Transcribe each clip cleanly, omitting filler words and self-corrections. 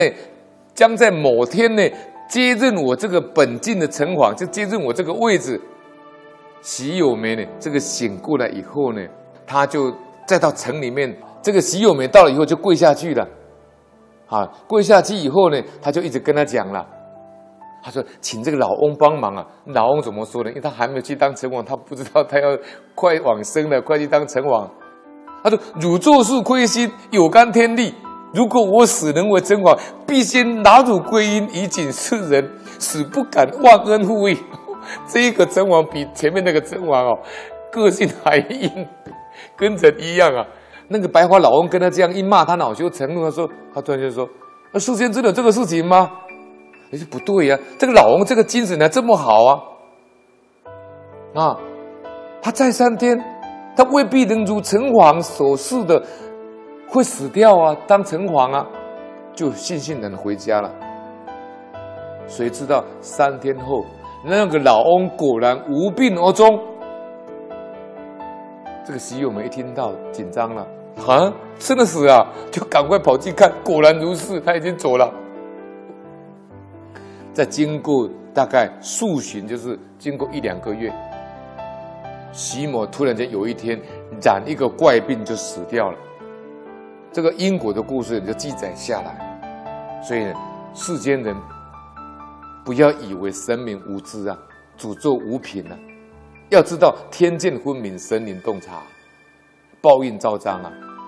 将在某天呢接任我这个本境的城隍，就接任我这个位置。喜友梅呢，这个醒过来以后呢，他就再到城里面。这个喜友梅到了以后就跪下去了，啊，跪下去以后呢，他就一直跟他讲了，他说：“请这个老翁帮忙啊。”老翁怎么说呢？因为他还没有去当城隍，他不知道他要快往生了，快去当城隍。他说：“汝做事亏心，有干天地。如果我死能为城隍，必先拿汝归阴，以警世人，使不敢忘恩负义。”这一个城隍比前面那个城隍个性还硬，跟人一样啊。那个白发老翁跟他这样一骂，他恼羞成怒，他突然就说：“世间真的有这个事情吗？”你说不对呀，这个老翁这个精神还这么好啊！他再3天，他未必能如城隍所示的会死掉啊，当城隍啊，就悻悻然回家了。谁知道3天后，那个老翁果然无病而终。这个喜友们一听到紧张了，啊，真的死啊！就赶快跑去看，果然如是，他已经走了。再经过大概数旬，就是经过1、2个月，喜某突然间有一天染一个怪病就死掉了。这个因果的故事就记载下来。所以呢，世间人不要以为神明无知啊，诅咒无凭啊，要知道天见分明，神灵洞察，报应昭彰啊。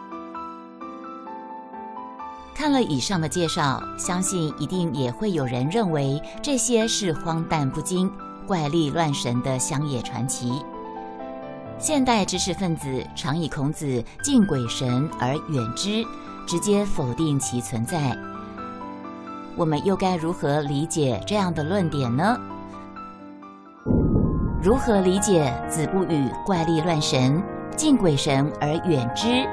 看了以上的介绍，相信一定也会有人认为这些是荒诞不经、怪力乱神的乡野传奇。现代知识分子常以孔子敬鬼神而远之，直接否定其存在。我们又该如何理解这样的论点呢？如何理解子不语怪力乱神，敬鬼神而远之？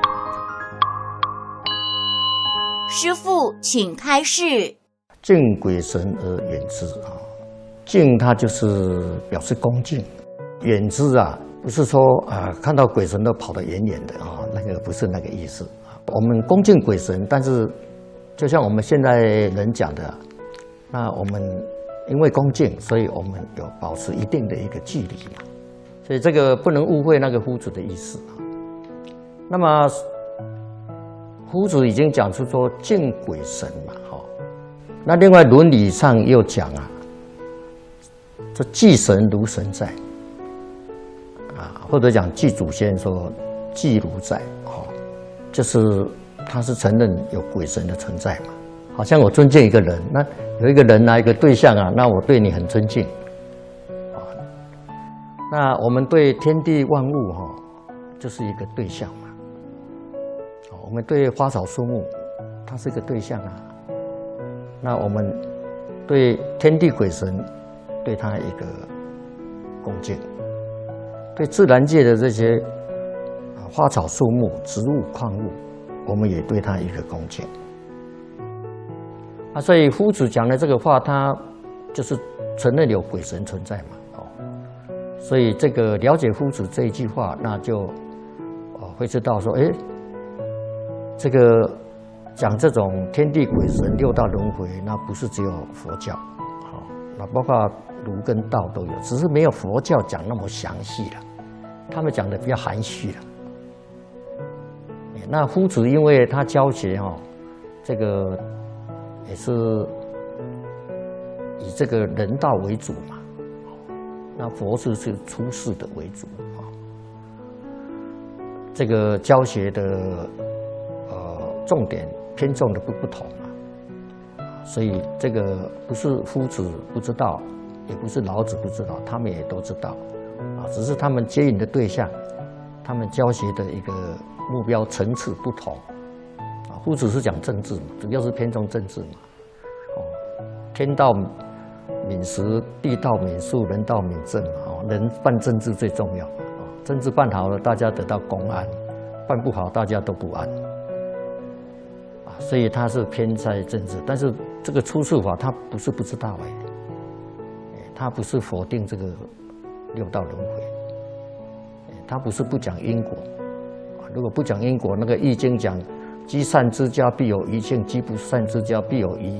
师父，请开示。 敬鬼神而远之啊，敬它就是表示恭敬，远之啊，不是说看到鬼神都跑得远远的啊，那个不是那个意思啊。我们恭敬鬼神，但是就像我们现在人讲的，那我们因为恭敬，所以我们有保持一定的一个距离嘛，所以这个不能误会那个夫子的意思啊。那么夫子已经讲出说敬鬼神嘛，那另外伦理上又讲啊，这祭神如神在啊，或者讲祭祖先说祭如在，就是他是承认有鬼神的存在嘛。好像我尊敬一个人，那有一个人一个对象啊，那我对你很尊敬啊。那我们对天地万物就是一个对象嘛。我们对花草树木，它是一个对象啊。那我们对天地鬼神，对它一个恭敬；对自然界的这些花草树木、植物、矿物，我们也对它一个恭敬。所以夫子讲的这个话，他就是承认有鬼神存在嘛。所以这个了解夫子这一句话，那就会知道说，这个讲这种天地鬼神六道轮回，那不是只有佛教，那包括儒跟道都有，只是没有佛教讲那么详细了，他们讲的比较含蓄了。那夫子因为他教学这个也是以这个人道为主嘛，那佛是出世的为主这个教学的重点偏重的不同嘛，所以这个不是夫子不知道，也不是老子不知道，他们也都知道只是他们接引的对象，他们教学的一个目标层次不同夫子是讲政治嘛，主要是偏重政治嘛天道敏实，地道敏术，人道敏政嘛人办政治最重要政治办好了，大家得到公安；办不好，大家都不安所以他是偏在政治，但是这个出世法他不是不知道他不是否定这个六道轮回，他不是不讲因果如果不讲因果，那个《易经》讲积善之家必有余庆，积不善之家必有余